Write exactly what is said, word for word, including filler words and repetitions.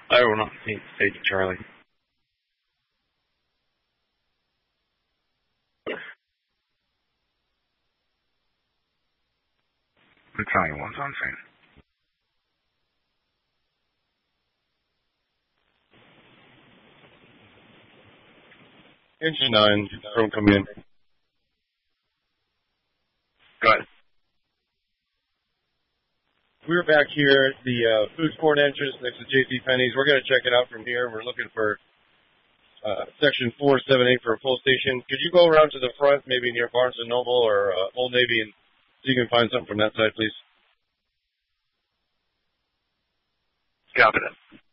I will not need stage Charlie. I'm telling you once I'm saying. Inch nine from come in. Go ahead. We're back here at the uh, food court entrance next to J C Penney's. We're going to check it out from here. We're looking for uh, section four seven eight for a full station. Could you go around to the front, maybe near Barnes and Noble or uh, Old Navy, and see if you can find something from that side, please? Copy that.